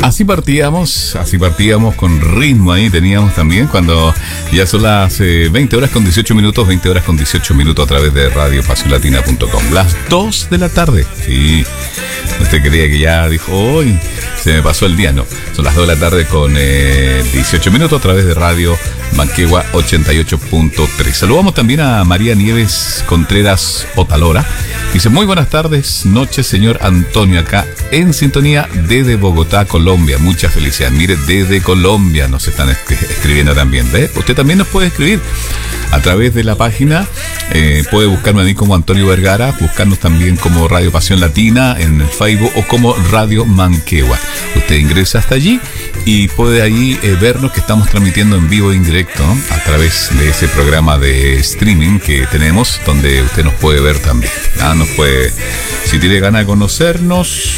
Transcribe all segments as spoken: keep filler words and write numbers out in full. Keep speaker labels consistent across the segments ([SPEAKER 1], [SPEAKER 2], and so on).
[SPEAKER 1] Así partíamos, así partíamos con ritmo ahí, teníamos también cuando ya son las eh, veinte horas con dieciocho minutos, veinte horas con dieciocho minutos a través de radio pasión latina punto com. Las dos de la tarde, sí. Usted creía que ya dijo, hoy se me pasó el día, no. Son las dos de la tarde con eh, dieciocho minutos a través de radio Manquehue ochenta y ocho punto tres. Saludamos también a María Nieves Contreras Otalora. Dice, muy buenas tardes, noches, señor Antonio, acá en sintonía desde Bogotá, Colombia. Mucha felicidad. Mire, desde Colombia nos están escribiendo también. ¿Ve? Usted también nos puede escribir a través de la página. Eh, puede buscarme a mí como Antonio Vergara, buscarnos también como Radio Pasión Latina en el Facebook o como Radio Manquehue. Usted ingresa hasta allí y puede ahí eh, vernos que estamos transmitiendo en vivo e indirecto, ¿no? A través de ese programa de streaming que tenemos, donde usted nos puede ver también. ¿Ah? Nos puede, si tiene ganas de conocernos,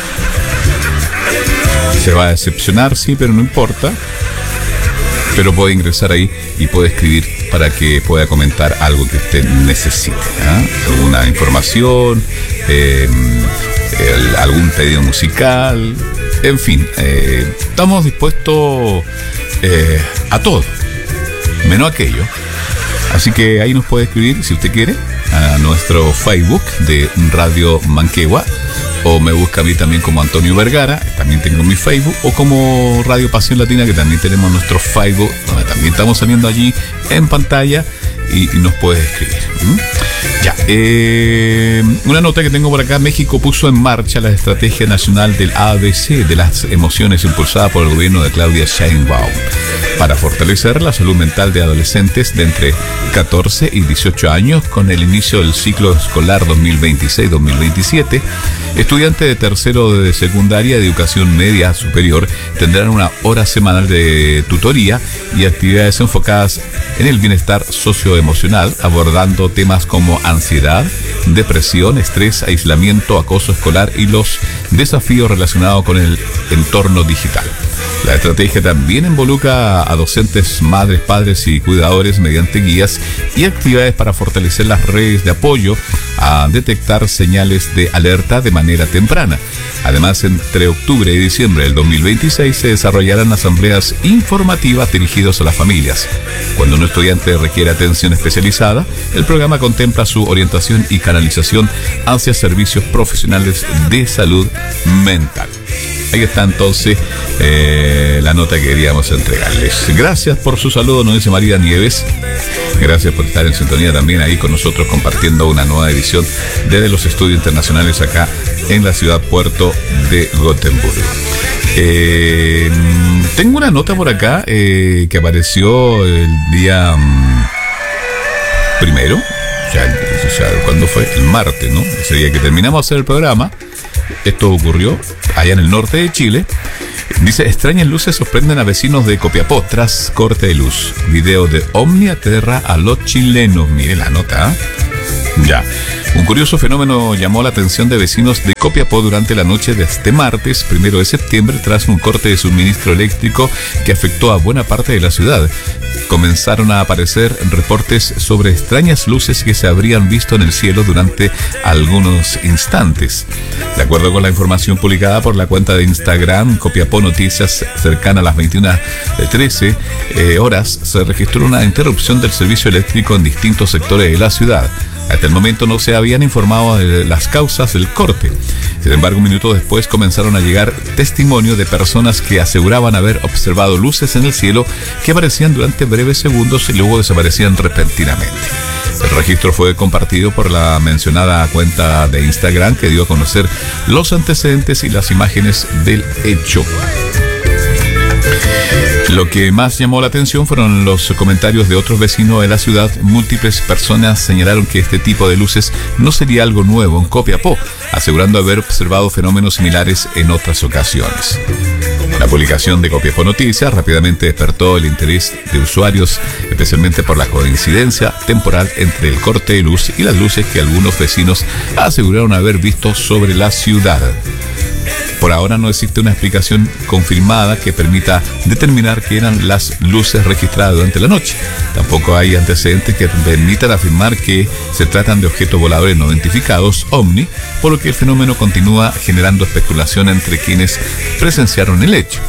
[SPEAKER 1] se va a decepcionar, sí, pero no importa. Pero puede ingresar ahí y puede escribir para que pueda comentar algo que usted necesite, ¿eh? Alguna información, eh, el, algún pedido musical, en fin, eh, estamos dispuestos eh, a todo, menos aquello. Así que ahí nos puede escribir, si usted quiere, a nuestro Facebook de Radio Manquehue, o me busca a mí también como Antonio Vergara, también tengo mi Facebook, o como Radio Pasión Latina, que también tenemos nuestro Facebook, donde también estamos saliendo allí en pantalla y, y nos puede escribir. ¿Mm? Ya, eh, una nota que tengo por acá. México puso en marcha la Estrategia Nacional del A B C de las Emociones, impulsada por el gobierno de Claudia Sheinbaum, para fortalecer la salud mental de adolescentes de entre catorce y dieciocho años con el inicio del ciclo escolar dos mil veintiséis dos mil veintisiete. Estudiantes de tercero de secundaria de educación media superior tendrán una hora semanal de tutoría y actividades enfocadas en el bienestar socioemocional, abordando temas como ansiedad, depresión, estrés, aislamiento, acoso escolar y los desafíos relacionados con el entorno digital. La estrategia también involucra a docentes, madres, padres y cuidadores mediante guías y actividades para fortalecer las redes de apoyo a detectar señales de alerta de manera temprana. Además, entre octubre y diciembre del dos mil veintiséis se desarrollarán asambleas informativas dirigidas a las familias. Cuando un estudiante requiere atención especializada, el programa contempla su orientación y canalización hacia servicios profesionales de salud mental. Ahí está entonces eh, la nota que queríamos entregarles. Gracias por su saludo, nos dice María Nieves. Gracias por estar en sintonía también ahí con nosotros, compartiendo una nueva edición desde los estudios internacionales acá en la ciudad puerto de Gotemburgo. Eh, tengo una nota por acá eh, que apareció el día um, primero, o sea, o sea, ¿cuándo fue? El martes, ¿no? Ese día que terminamos de hacer el programa. Esto ocurrió allá en el norte de Chile. Dice, extrañas luces sorprenden a vecinos de Copiapó tras corte de luz. Video de Omni aterra a los chilenos. Mire la nota, ¿eh? Ya. Un curioso fenómeno llamó la atención de vecinos de Copiapó durante la noche de este martes, primero de septiembre, tras un corte de suministro eléctrico que afectó a buena parte de la ciudad. Comenzaron a aparecer reportes sobre extrañas luces que se habrían visto en el cielo durante algunos instantes. De acuerdo con la información publicada por la cuenta de Instagram Copiapó Noticias, cercana a las veintiuna trece eh, horas, se registró una interrupción del servicio eléctrico en distintos sectores de la ciudad. Hasta el momento no se habían informado de las causas del corte. Sin embargo, un minuto después comenzaron a llegar testimonios de personas que aseguraban haber observado luces en el cielo que aparecían durante breves segundos y luego desaparecían repentinamente. El registro fue compartido por la mencionada cuenta de Instagram, que dio a conocer los antecedentes y las imágenes del hecho. Lo que más llamó la atención fueron los comentarios de otros vecinos de la ciudad. Múltiples personas señalaron que este tipo de luces no sería algo nuevo en Copiapó, asegurando haber observado fenómenos similares en otras ocasiones. La publicación de Copiapó Noticias rápidamente despertó el interés de usuarios, especialmente por la coincidencia temporal entre el corte de luz y las luces que algunos vecinos aseguraron haber visto sobre la ciudad. Por Por ahora no existe una explicación confirmada que permita determinar qué eran las luces registradas durante la noche. Tampoco hay antecedentes que permitan afirmar que se tratan de objetos voladores no identificados, ovni, por lo que el fenómeno continúa generando especulación entre quienes presenciaron el hecho.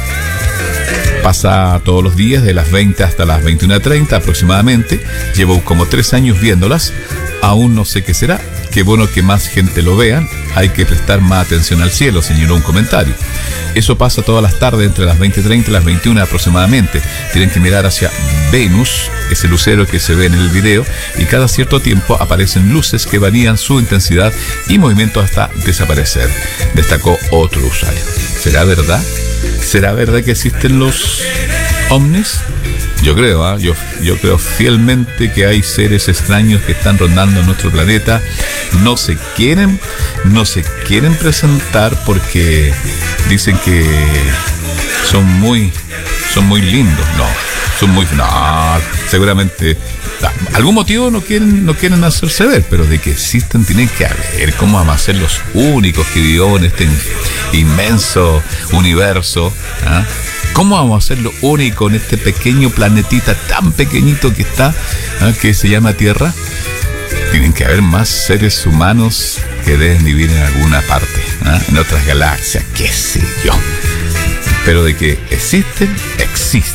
[SPEAKER 1] Pasa todos los días de las veinte hasta las veintiuna treinta aproximadamente. Llevo como tres años viéndolas. Aún no sé qué será. Qué bueno que más gente lo vea. Hay que prestar más atención al cielo, señaló un comentario. Eso pasa todas las tardes entre las veinte treinta y las veintiuna aproximadamente. Tienen que mirar hacia Venus, ese lucero que se ve en el video, y cada cierto tiempo aparecen luces que varían su intensidad y movimiento hasta desaparecer, destacó otro usuario. ¿Será verdad? ¿Será verdad que existen los ovnis? Yo creo, ¿eh? yo, yo creo fielmente que hay seres extraños que están rondando nuestro planeta. No se quieren, no se quieren presentar porque dicen que son muy, son muy lindos. No, son muy, no, seguramente. Algún motivo no quieren, no quieren hacerse ver, pero de que existen tienen que haber. ¿Cómo vamos a ser los únicos que vivimos en este inmenso universo? ¿Ah? ¿Cómo vamos a ser lo único en este pequeño planetita tan pequeñito que está, ¿ah? que se llama Tierra? Tienen que haber más seres humanos que deben vivir en alguna parte, ¿ah? en otras galaxias, qué sé yo. Pero de que existen, existen.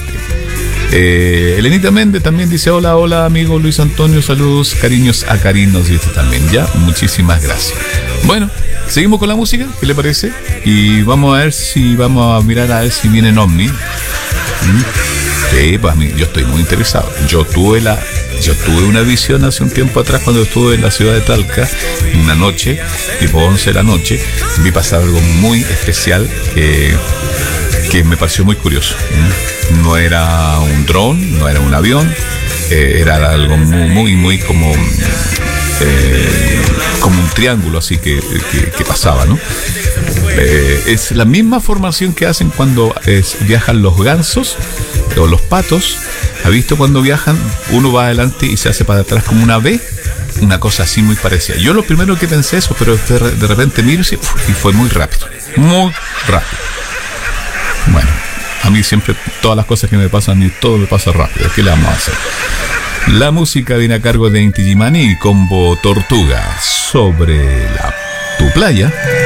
[SPEAKER 1] Eh, Elenita Méndez también dice: hola, hola amigo Luis Antonio, saludos, cariños a Karin, nos dice también. Ya, muchísimas gracias. Bueno, seguimos con la música, ¿qué le parece? Y vamos a ver si vamos a mirar a ver si vienen ovni. ¿Mm? Sí, pues a mí, yo estoy muy interesado. Yo tuve la, yo tuve una visión hace un tiempo atrás cuando estuve en la ciudad de Talca, una noche, tipo once de la noche, vi pasar algo muy especial que, que me pareció muy curioso. ¿Mm? No era un dron, no era un avión, eh, era algo muy, muy, muy como, eh, como un triángulo así que, que, que pasaba, ¿no? Eh, es la misma formación que hacen cuando es, viajan los gansos o los patos. ¿Ha visto cuando viajan? Uno va adelante y se hace para atrás como una V, una cosa así muy parecida. Yo lo primero que pensé eso, pero de, de repente miro y, y fue muy rápido, muy rápido. Bueno. A mí siempre, todas las cosas que me pasan, a mí todo me pasa rápido. ¿Qué le vamos a hacer? La música viene a cargo de Inti Gimani y Combo Tortuga sobre la, tu playa.